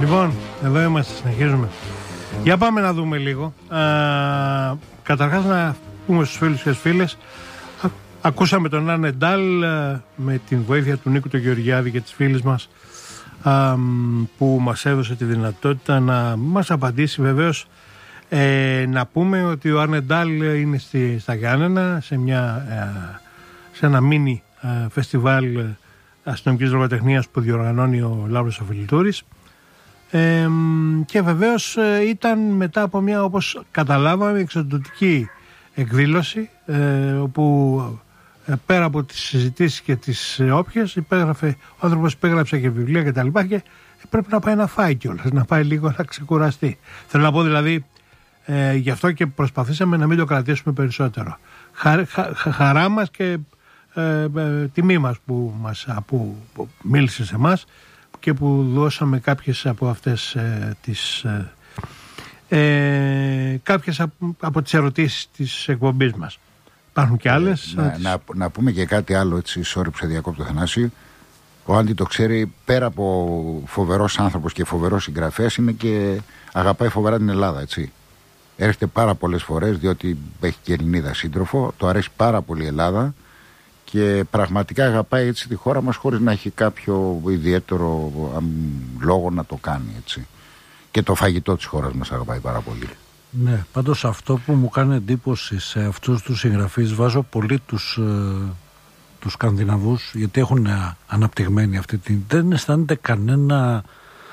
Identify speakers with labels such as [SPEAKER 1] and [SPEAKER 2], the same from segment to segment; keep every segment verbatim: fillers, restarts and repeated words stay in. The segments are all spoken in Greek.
[SPEAKER 1] Λοιπόν, εδώ είμαστε, συνεχίζουμε. Για πάμε να δούμε λίγο. Α, καταρχάς να πούμε στους φίλους και στις φίλες, α, ακούσαμε τον Άρνε Ντάλ με την βοήθεια του Νίκου του Γεωργιάδη και της φίλης μας, α, που μας έδωσε τη δυνατότητα να μας απαντήσει. Βεβαίως, ε, να πούμε ότι ο Άρνε Ντάλ είναι στη, στα Γιάννενα σε, μια, ε, σε ένα μίνι ε, φεστιβάλ αστυνομικής λογοτεχνίας που διοργανώνει ο Λάμπρος ο Φιλιτούρης. Ε, και βεβαίως ε, ήταν μετά από μια, όπως καταλάβαμε, εξαντλητική εκδήλωση, ε, όπου ε, πέρα από τις συζητήσεις και τις ε, όποιες υπέγραφε, ο άνθρωπος υπέγραψε και βιβλία και τα λοιπά, και πρέπει να πάει να φάει κιόλας, να πάει λίγο να ξεκουραστεί. Θέλω να πω δηλαδή, ε, γι' αυτό και προσπαθήσαμε να μην το κρατήσουμε περισσότερο. Χα, χα, χα, χαρά μας και ε, ε, τιμή μας που, μας, που, που μίλησε σε εμάς και που δώσαμε κάποιες από αυτές ε, τις ε, ε, κάποιες από, από τις ερωτήσεις της εκπομπής μας. Υπάρχουν και άλλες.
[SPEAKER 2] Να, να, να πούμε και κάτι άλλο, έτσι, sorry που σε διακόπτω, Θανάση. Ο Άντι το ξέρει, πέρα από φοβερός άνθρωπος και φοβερός συγγραφέας, είναι και αγαπάει φοβερά την Ελλάδα, έτσι. Έρχεται πάρα πολλές φορές, διότι έχει και Ελληνίδα σύντροφο, το αρέσει πάρα πολύ η Ελλάδα και πραγματικά αγαπάει έτσι τη χώρα μας, χωρίς να έχει κάποιο ιδιαίτερο α, λόγο να το κάνει, έτσι. Και το φαγητό της χώρας μας αγαπάει πάρα πολύ.
[SPEAKER 3] Ναι, πάντως αυτό που μου κάνει εντύπωση σε αυτούς τους συγγραφείς, βάζω πολύ τους, ε, τους Σκανδιναβούς, γιατί έχουν αναπτυγμένη αυτή την... Δεν αισθάνεται κανένα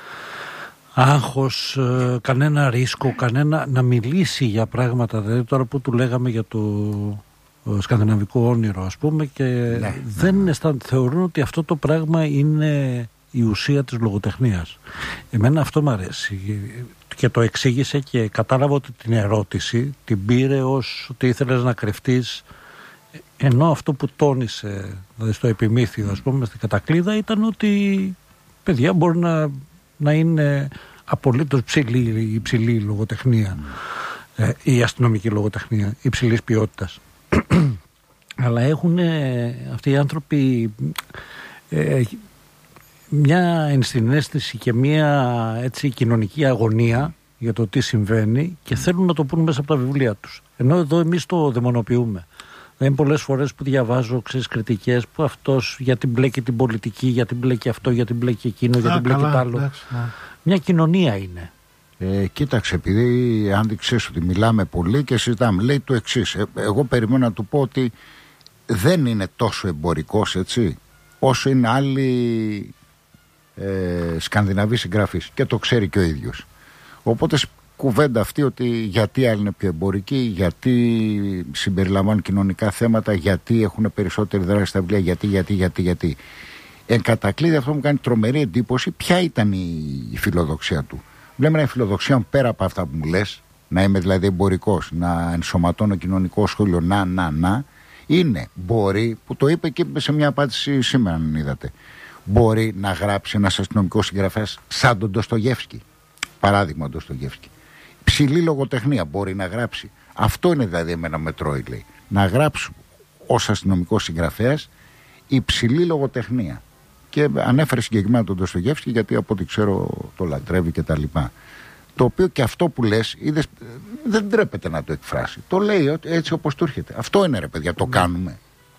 [SPEAKER 3] άγχος, ε, κανένα ρίσκο, κανένα να μιλήσει για πράγματα. Δηλαδή τώρα που του λέγαμε για το σκανδιναβικό όνειρο, ας πούμε, και ναι, δεν ναι. αισθάνεται, θεωρούν ότι αυτό το πράγμα είναι η ουσία της λογοτεχνίας. Εμένα αυτό μου αρέσει και το εξήγησε και κατάλαβα ότι την ερώτηση την πήρε ως ότι ήθελες να κρυφτείς, ενώ αυτό που τόνισε, δηλαδή στο επιμήθειο, ας πούμε, στην κατακλείδα, ήταν ότι παιδιά μπορεί να, να είναι απολύτως ψηλή, υψηλή λογοτεχνία, mm. ε, η αστυνομική λογοτεχνία υψηλής ποιότητας. Αλλά έχουν ε, αυτοί οι άνθρωποι ε, μια ενσυναίσθηση και μια έτσι κοινωνική αγωνία για το τι συμβαίνει και θέλουν να το πούν μέσα από τα βιβλία τους. Ενώ εδώ εμείς το δαιμονοποιούμε. Δεν είναι πολλές φορές που διαβάζω ξέρεις, κριτικές που αυτός γιατί μπλέκει την πολιτική, γιατί μπλέκει αυτό, γιατί μπλέκει εκείνο, γιατί μπλέκει τ' άλλο. Εντάξει, ναι. Μια κοινωνία είναι.
[SPEAKER 2] Ε, κοίταξε, επειδή αν ξέρεις ότι μιλάμε πολύ και συζητάμε, λέει το εξής. Ε, εγώ περιμένω να του πω ότι δεν είναι τόσο εμπορικός, έτσι, όσο είναι άλλοι ε, Σκανδιναβοί συγγραφείς, και το ξέρει και ο ίδιος. Οπότε κουβέντα αυτή ότι γιατί άλλοι είναι πιο εμπορικοί, γιατί συμπεριλαμβάνουν κοινωνικά θέματα, γιατί έχουν περισσότερη δράση στα βιβλία, γιατί, γιατί, γιατί, γιατί. Εν κατακλείδη αυτό μου κάνει τρομερή εντύπωση ποια ήταν η, η φιλοδοξία του. Βλέπουμε μια φιλοδοξία πέρα από αυτά που μου λες, να είμαι δηλαδή εμπορικός, να ενσωματώνω κοινωνικό σχόλιο, να, να, να, είναι, μπορεί, που το είπε και σε μια απάντηση σήμερα, αν είδατε, μπορεί να γράψει ένας αστυνομικός συγγραφέας σαν τον Ντοστογεύσκι. Παράδειγμα, τον Ντοστογεύσκι. Ψηλή λογοτεχνία μπορεί να γράψει. Αυτό είναι δηλαδή εμένα με τρώει, λέει. Να γράψω ως αστυνομικός συγγραφέας υψηλή λογοτεχνία. Και ανέφερε συγκεκριμένα τον Ντοστογεύσκι, γιατί από ό,τι ξέρω το λατρεύει και τα λοιπά. Το οποίο και αυτό που λες, είδες, δεν τρέπεται να το εκφράσει. Το λέει έτσι όπως του έρχεται. Αυτό είναι, ρε παιδιά, το κάνουμε.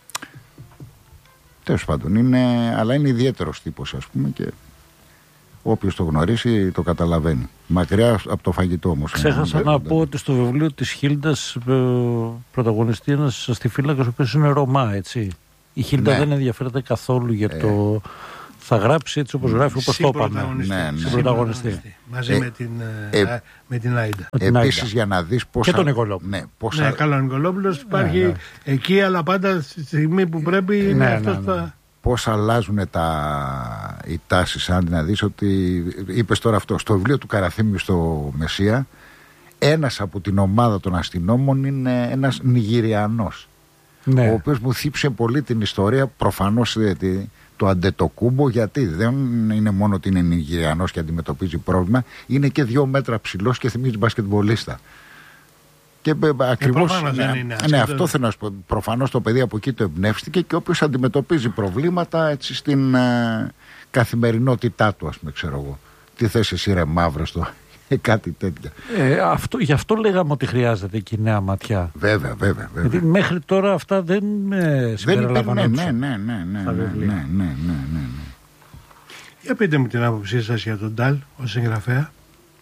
[SPEAKER 2] Τέλος πάντων, είναι, αλλά είναι ιδιαίτερος τύπος, ας πούμε, και όποιος το γνωρίσει το καταλαβαίνει. Μακριά από το φαγητό όμως.
[SPEAKER 3] Ξέχασα να, να πω ότι στο βιβλίο της Χίλντας πρωταγωνιστεί ένας αστιφύλακας ο οποίος είναι Ρωμά, έτσι. Η Χίλντα ναι. δεν ενδιαφέρεται καθόλου για το... Ε... Θα γράψει έτσι όπως γράφει, όπως το είπαμε.
[SPEAKER 2] Ναι, ναι.
[SPEAKER 1] Συμπροταγωνιστή. Μαζί ε, με, την, ε, με την Άιντα.
[SPEAKER 2] Επίσης για να δεις πόσα...
[SPEAKER 3] Και τον Νικολόπουλο.
[SPEAKER 2] Ναι, πόσα...
[SPEAKER 1] ναι, καλά ο Νικολόπουλος υπάρχει ναι, ναι. εκεί, αλλά πάντα στη στιγμή που πρέπει
[SPEAKER 2] ε,
[SPEAKER 1] είναι
[SPEAKER 2] ναι,
[SPEAKER 1] αυτός
[SPEAKER 2] ναι, ναι.
[SPEAKER 1] τα...
[SPEAKER 2] Πώς αλλάζουν τα... οι τάσεις, αν να δεις ότι... Είπες τώρα αυτό, στο βιβλίο του Καραθήμιου στο Μεσσία, ένας από την ομάδα των αστυνόμων είναι ένας Νιγηριανός. Ναι. Ο οποίος μου θύψε πολύ την ιστορία, προφανώς το Αντετοκούμπο, γιατί δεν είναι μόνο ότι είναι Νιγηριανός και αντιμετωπίζει πρόβλημα, είναι και δύο μέτρα ψηλός και θυμίζει μπασκετμπολίστα. Και ακριβώς. Ε, ναι, είναι, ναι, αυτό θέλω να σου πω. Προφανώς το παιδί από εκεί το εμπνεύστηκε και όποιος αντιμετωπίζει προβλήματα έτσι στην ε, καθημερινότητά του, ας πούμε, ξέρω εγώ. Τι θες εσύ ρε Μαύρωστο, κάτι τέτοια.
[SPEAKER 3] Ε, αυτό, γι' αυτό λέγαμε ότι χρειάζεται και η νέα ματιά.
[SPEAKER 2] Βέβαια, βέβαια, βέβαια.
[SPEAKER 3] Γιατί μέχρι τώρα αυτά δεν ε, συμπεριλαμβάνονταν.
[SPEAKER 2] Ναι, ναι, ναι, ναι, ναι, ναι, ναι, ναι, ναι, ναι.
[SPEAKER 1] Για πείτε μου την άποψή σας για τον Ντάλ ως συγγραφέα.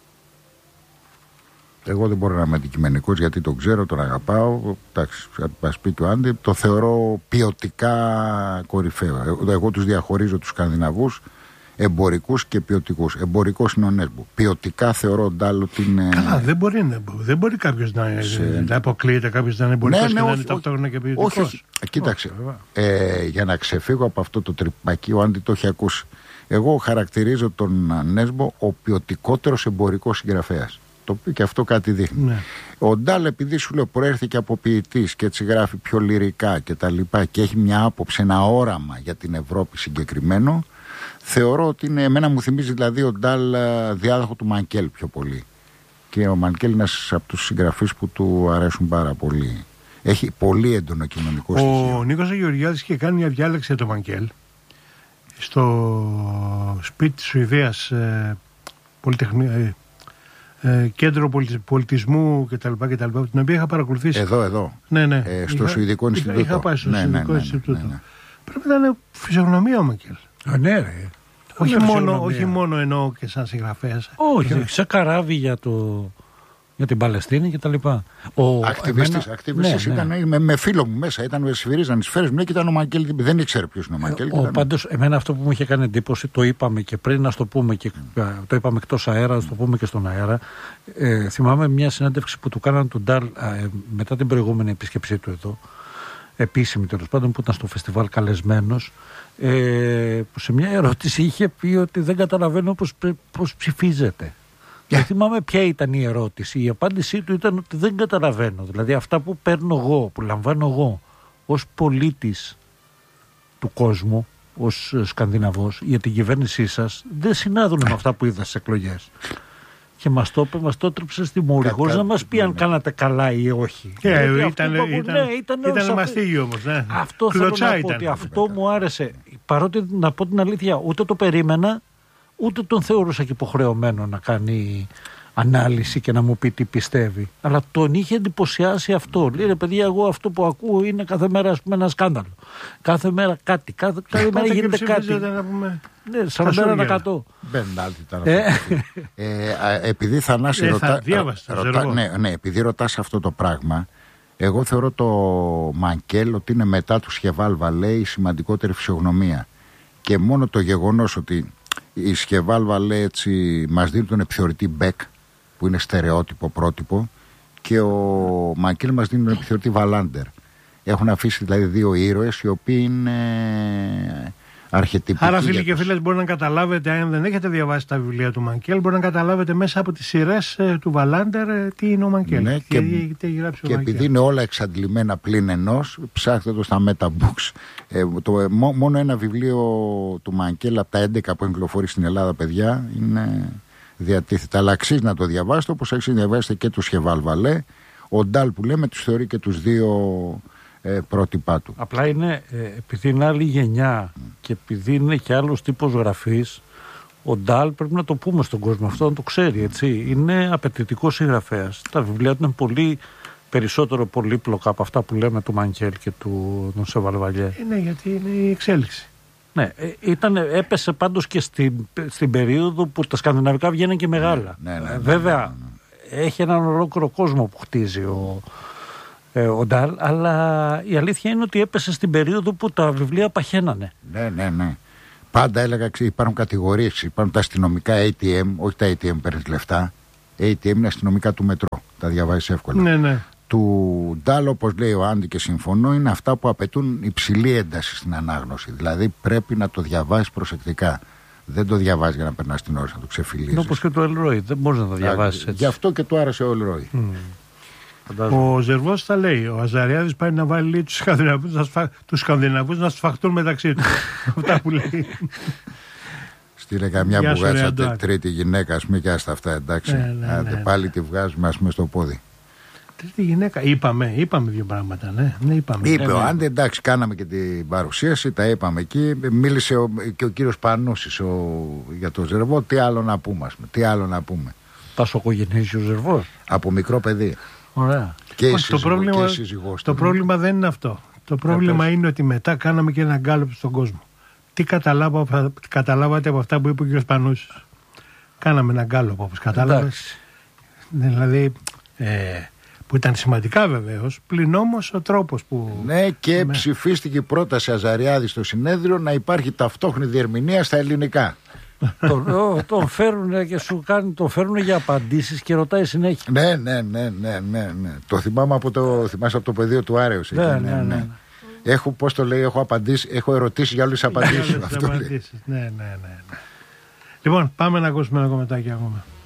[SPEAKER 2] Εγώ δεν μπορώ να είμαι αντικειμενικός γιατί τον ξέρω, τον αγαπάω. Εντάξει, ας πει και ο Άντι, το θεωρώ ποιοτικά κορυφαίο. Εγώ, εγώ τους διαχωρίζω τους Σκανδιναβούς, εμπορικούς και ποιοτικούς. Εμπορικός είναι ο Νέσμπο. Ποιοτικά θεωρώ ο Ντάλ ότι είναι.
[SPEAKER 1] Καλά, δεν μπορεί, να, δεν μπορεί κάποιος να, σε... να αποκλείεται κάποιος να είναι εμπορικός, ναι, ναι, και να είναι ταυτόχρονα και ποιοτικός.
[SPEAKER 2] Όχι, όχι. Κοίταξε. Όχι, ε, για να ξεφύγω από αυτό το τρυπακί, ο Άντι το έχει ακούσει. Εγώ χαρακτηρίζω τον Νέσμπο ο ποιοτικότερος εμπορικός συγγραφέας. Το οποίο και αυτό κάτι δείχνει. Ναι. Ο Ντάλ, επειδή σου λέω προέρχεται από ποιητής και έτσι γράφει πιο λυρικά και τα λοιπά και έχει μια άποψη, ένα όραμα για την Ευρώπη συγκεκριμένο, θεωρώ ότι είναι, εμένα μου θυμίζει δηλαδή ο Ντάλ διάδοχο του Μανκέλ πιο πολύ. Και ο Μανκέλ είναι ένας από τους συγγραφείς που του αρέσουν πάρα πολύ. Έχει πολύ έντονο κοινωνικό στοιχείο.
[SPEAKER 1] Ο Νίκος Γεωργιάδης είχε κάνει μια διάλεξη για τον Μανκέλ στο σπίτι της Σουηδίας, ε, πολυτεχνία. Ε, Ε, κέντρο πολιτισμού κτλ. Την οποία είχα παρακολουθήσει.
[SPEAKER 2] Εδώ, εδώ.
[SPEAKER 1] Ναι, ναι.
[SPEAKER 2] Ε, στο
[SPEAKER 1] είχα,
[SPEAKER 2] Σουηδικό Ινστιτούτο.
[SPEAKER 1] Είχα πάει στο
[SPEAKER 2] ναι,
[SPEAKER 1] Σουηδικό
[SPEAKER 2] ναι, ναι,
[SPEAKER 1] Ινστιτούτο.
[SPEAKER 2] Ναι, ναι.
[SPEAKER 1] Πρέπει να είναι φυσιογνωμία ο Μανκέλ.
[SPEAKER 3] Α, ναι, ρε.
[SPEAKER 1] Όχι, μόνο, όχι μόνο εννοώ και σαν συγγραφέας.
[SPEAKER 3] Όχι, όχι, σε καράβι για, το, για την Παλαιστίνη κτλ.
[SPEAKER 2] Ακτιβιστής, ακτιβιστής ναι, ήταν ναι. Με, με φίλο μου μέσα. Ήταν σφυρίζαν τις σφαίρες μου και ήταν ο Μανκέλ. Δεν ήξερε ποιος είναι ο Μανκέλ.
[SPEAKER 3] Ε, ήταν... Πάντως, εμένα αυτό που μου είχε κάνει εντύπωση, το είπαμε και πριν, να το πούμε και mm. το είπαμε εκτός αέρα, να το πούμε και στον αέρα. Ε, θυμάμαι μια συνέντευξη που του κάναν τον Ντάλ ε, μετά την προηγούμενη επίσκεψή του εδώ, επίσημη τέλος πάντων, που ήταν στο φεστιβάλ καλεσμένος, ε, που σε μια ερώτηση είχε πει ότι δεν καταλαβαίνω πώς, πώς ψηφίζεται. Yeah. Δεν θυμάμαι ποια ήταν η ερώτηση. Η απάντησή του ήταν ότι δεν καταλαβαίνω. Δηλαδή αυτά που παίρνω εγώ, που λαμβάνω εγώ ως πολίτης του κόσμου, ως Σκανδιναβός, για την κυβέρνησή σας, δεν συνάδουν με αυτά που είδα στις εκλογές. Και μας το είπε, μας το έτρεψε στη μούρη, χωρίς να μας πει αν κάνατε καλά ή όχι.
[SPEAKER 1] Yeah, ήταν, ήταν, ήταν, ναι, ήταν, ήταν μαστίγιο όμως. Ναι.
[SPEAKER 3] Αυτό Κλωτσά θέλω να πω, ήταν. Ότι αυτό μου άρεσε. Παρότι, να πω την αλήθεια, ούτε το περίμενα, ούτε τον θεωρούσα και υποχρεωμένο να κάνει ανάλυση και να μου πει τι πιστεύει. Αλλά τον είχε εντυπωσιάσει αυτό. Λέει ρε παιδιά, εγώ αυτό που ακούω είναι κάθε μέρα ας πούμε, ένα σκάνδαλο. Κάθε μέρα κάτι. Κάθε, κάθε μέρα γίνεται κάτι.
[SPEAKER 1] Πούμε...
[SPEAKER 3] Ναι, σαράντα τοις εκατό.
[SPEAKER 2] Επειδή Θανάση ρωτά, ρωτά, ναι, ναι, επειδή ρωτάς αυτό το πράγμα, εγώ θεωρώ το Μανκέλ ότι είναι μετά του Σκεβάλ Βαλέ η σημαντικότερη φυσιογνωμία. Και μόνο το γεγονός ότι η Σκεβάλ Βαλέ έτσι μας δίνει τον επιθεωρητή Μπεκ, που είναι στερεότυπο πρότυπο, και ο Μανκέλ μας δίνει τον επιθεωρητή Βαλάντερ. Έχουν αφήσει δηλαδή δύο ήρωες οι οποίοι είναι αρχετυπικοί.
[SPEAKER 1] Άρα φίλοι και φίλες, μπορεί να καταλάβετε, αν δεν έχετε διαβάσει τα βιβλία του Μανκέλ, μπορεί να καταλάβετε μέσα από τις σειρές ε, του Βαλάντερ τι είναι ο Μανκέλ.
[SPEAKER 2] Ναι, και, τι, τι έχει γράψει και ο επειδή είναι όλα εξαντλημένα πλην ενός, ψάχτε το στα Metabooks. Ε, το, μó, μόνο ένα βιβλίο του Μανκέλ από τα έντεκα που κυκλοφορεί στην Ελλάδα, παιδιά, είναι διατίθετα. Αλλά αξίζει να το διαβάσετε, όπως αξίζει να διαβάσετε και του Σκεβάλ Βαλέ. Ο Ντάλ που λέμε τους θεωρεί και τους δύο ε, πρότυπά του.
[SPEAKER 3] Απλά είναι, ε, επειδή είναι άλλη γενιά mm. και επειδή είναι και άλλος τύπος γραφής, ο Ντάλ πρέπει να το πούμε στον κόσμο αυτό, να το ξέρει, έτσι. Είναι απαιτητικός συγγραφέας. Τα βιβλία του είναι πολύ περισσότερο πολύπλοκα από αυτά που λέμε του Μανκέλ και του Σκεβάλ Βαλέ.
[SPEAKER 1] Είναι γιατί είναι η εξέλιξη.
[SPEAKER 3] Ναι, ήταν, έπεσε πάντως και στην, στην περίοδο που τα σκανδιναβικά βγαίνουν και μεγάλα.
[SPEAKER 2] Ναι, ναι, ναι,
[SPEAKER 3] Βέβαια,
[SPEAKER 2] ναι, ναι, ναι.
[SPEAKER 3] έχει έναν ολόκληρο κόσμο που χτίζει ο, ε, ο Ντάλ, αλλά η αλήθεια είναι ότι έπεσε στην περίοδο που τα βιβλία παχαίνανε.
[SPEAKER 2] Ναι, ναι, ναι. Πάντα έλεγα, υπάρχουν κατηγορίες, υπάρχουν τα αστυνομικά έι τι εμ, όχι τα έι τι εμ παίρνει λεφτά. έι τι εμ είναι αστυνομικά του μετρό, τα διαβάζεις εύκολα.
[SPEAKER 1] Ναι, ναι.
[SPEAKER 2] Του Ντάλ, όπως λέει ο Άντι και συμφωνώ, είναι αυτά που απαιτούν υψηλή ένταση στην ανάγνωση. Δηλαδή πρέπει να το διαβάσεις προσεκτικά. Δεν το διαβάζεις για να περνάς την ώρα, να το ξεφυλίζεις.
[SPEAKER 3] Είναι όπως και το Ελρόι, δεν μπορείς να το διαβάσεις έτσι.
[SPEAKER 2] Γι' αυτό και του άρεσε ο Ελρόι.
[SPEAKER 1] Mm. Ο Ζερβός τα λέει. Ο Αζαριάδης πάει να βάλει λέει, τους Σκανδιναβούς να, σφα... τους Σκανδιναβούς να σφαχτούν μεταξύ τους. Αυτά που λέει.
[SPEAKER 2] Στείλε καμιά μπουγάτσα τρίτη γυναίκα, ας πούμε, και άστα αυτά, εντάξει.
[SPEAKER 1] Ναι, ναι,
[SPEAKER 2] Άντε,
[SPEAKER 1] ναι.
[SPEAKER 2] πάλι τη βγάζουμε, ας πούμε, στο πόδι.
[SPEAKER 1] Τρίτη γυναίκα. Είπαμε, είπαμε δύο πράγματα, ναι. ναι είπαμε.
[SPEAKER 2] Είπε
[SPEAKER 1] ναι,
[SPEAKER 2] ο
[SPEAKER 1] ναι.
[SPEAKER 2] Άντι, εντάξει, κάναμε και την παρουσίαση, τα είπαμε εκεί. Μίλησε ο, και ο κύριος Πανούσης ο, για το Ζερβό. Τι άλλο να πούμε, ας πούμε, τι άλλο να πούμε.
[SPEAKER 3] Πασοκογενής ο Ζερβός.
[SPEAKER 2] Από μικρό παιδί.
[SPEAKER 3] Ωραία.
[SPEAKER 2] Και η
[SPEAKER 1] το
[SPEAKER 2] σύζυγο,
[SPEAKER 1] πρόβλημα,
[SPEAKER 2] και η σύζυγός
[SPEAKER 1] το
[SPEAKER 2] του.
[SPEAKER 1] πρόβλημα δεν είναι αυτό. Το πρόβλημα
[SPEAKER 3] Έπες.
[SPEAKER 1] είναι ότι μετά κάναμε και ένα γκάλωπ στον κόσμο. Τι καταλάβα, καταλάβατε από αυτά που είπε ο κ. Πανούσης? Κάναμε ένα γκάλωπ, όπως κατάλαβες. Δηλαδή, ε, που ήταν σημαντικά βεβαίως, πλην όμως ο τρόπος που...
[SPEAKER 2] Ναι, και
[SPEAKER 1] με...
[SPEAKER 2] ψηφίστηκε η πρόταση Αζαριάδη στο συνέδριο να υπάρχει ταυτόχρονη διερμηνία στα ελληνικά.
[SPEAKER 3] τον, τον φέρουν και σου κάνει, τον φέρουν για απαντήσεις και ρωτάει συνέχεια.
[SPEAKER 2] Ναι, ναι, ναι, ναι, ναι, ναι. Το θυμάμαι από το, θυμάσαι από το πεδίο του Άρεως.
[SPEAKER 3] Ναι,
[SPEAKER 2] εκεί,
[SPEAKER 3] ναι, ναι, ναι.
[SPEAKER 2] Έχω, πώς το λέει, έχω απαντήσει, έχω ερωτήσει για όλες τις απαντήσεις.
[SPEAKER 1] Ναι, ναι, ναι, ναι. Λοιπόν, πάμε να ακούσουμε ένα κομματάκι ακόμα.